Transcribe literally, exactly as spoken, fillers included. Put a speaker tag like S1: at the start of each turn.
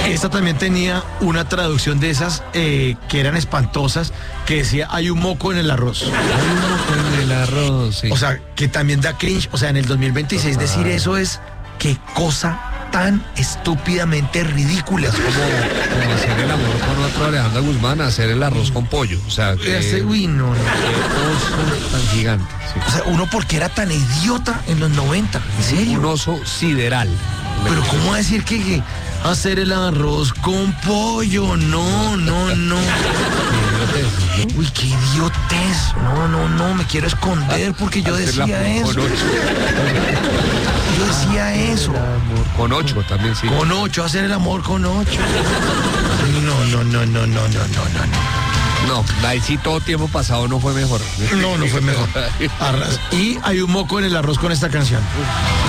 S1: esta también tenía una traducción de esas eh, que eran espantosas, que decía, hay un moco en el arroz.
S2: Hay un moco en el arroz, sí.
S1: O sea, que también da cringe. O sea, en el dos mil veintiséis
S2: Total.
S1: decir eso es, qué cosa tan estúpidamente ridícula.
S2: Es como, como hacer el amor con otro Alejandro Guzmán, hacer el arroz con pollo. O sea, que,
S1: Ese, uy, no, no.
S2: qué oso tan gigante. Sí.
S1: O sea, uno porque era tan idiota en los noventa, en serio.
S2: Un oso sideral.
S1: Pero ¿cómo decir que, que hacer el arroz con pollo? No, no, no. Uy, qué idiotez. No, no, no, me quiero esconder porque yo
S2: Hacer la-
S1: decía eso.
S2: Con ocho.
S1: Yo decía eso.
S2: Con ocho también, sí.
S1: Con ocho, hacer el amor con ocho. No, no, no, no, no, no, no, no.
S2: No, ahí sí todo tiempo pasado no fue mejor.
S1: No, no fue mejor. Arras. Y hay un moco en el arroz con esta canción.